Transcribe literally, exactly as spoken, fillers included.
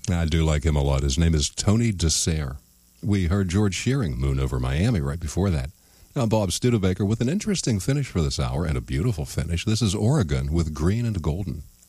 I do like him a lot. His name is Tony Dessert. We heard George Shearing, Moon Over Miami, right before that. I'm Bob Studebaker with an interesting finish for this hour and a beautiful finish. This is Oregon with Green and Golden.